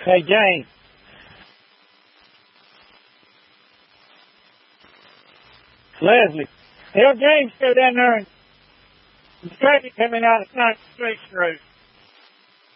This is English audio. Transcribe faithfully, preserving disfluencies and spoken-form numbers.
Hey, James. Leslie. Tell James to go down there and the traffic coming out of Ninth Street Road.